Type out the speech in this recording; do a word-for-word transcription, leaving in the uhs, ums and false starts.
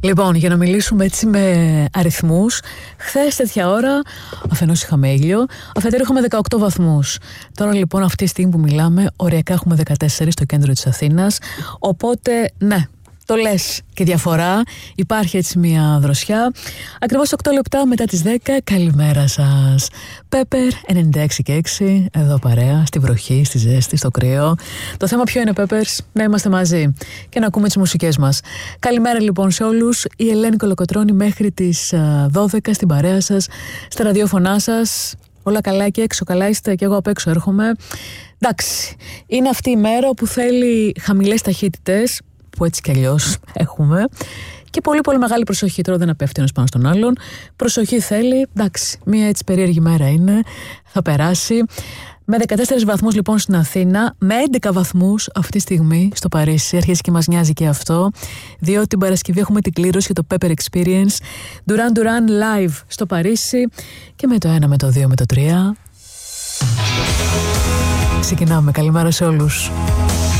Λοιπόν, για να μιλήσουμε έτσι με αριθμούς, χθες τέτοια ώρα αφενός είχαμε ήλιο, αφετέρου είχαμε δεκαοκτώ βαθμούς. Τώρα λοιπόν αυτή τη στιγμή που μιλάμε, οριακά έχουμε δεκατέσσερα στο κέντρο της Αθήνας. Οπότε, ναι, το λες και διαφορά. Υπάρχει έτσι μια δροσιά. Ακριβώς οκτώ λεπτά μετά τις δέκα. Καλημέρα σας. Πέπερ ενενήντα έξι και έξι. Εδώ παρέα, στη βροχή, στη ζέστη, στο κρύο. Το θέμα ποιο είναι, Πέπερς? Να είμαστε μαζί και να ακούμε τις μουσικές μας. Καλημέρα λοιπόν σε όλους. Η Ελένη Κολοκοτρώνη μέχρι τις δώδεκα στην παρέα σας, στα ραδιόφωνά σας. Όλα καλά και έξω, καλά είστε? Και εγώ απ' έξω έρχομαι. Εντάξει, είναι αυτή η μέρα που θέλει χαμηλές ταχύτητες, που έτσι κι αλλιώς έχουμε, και πολύ πολύ μεγάλη προσοχή. Τώρα δεν απέφτει ένας πάνω στον άλλον. Προσοχή θέλει. Εντάξει, μια έτσι περίεργη μέρα είναι. Θα περάσει. Με δεκατέσσερις βαθμούς λοιπόν στην Αθήνα, με έντεκα βαθμούς αυτή τη στιγμή στο Παρίσι. Αρχίζει και μας νοιάζει και αυτό, διότι την Παρασκευή έχουμε την κλήρωση για το Pepper Experience. Duran Duran live στο Παρίσι. Και με το ένα, με το δύο, με το τρία. Ξεκινάμε. Καλημέρα σε όλους.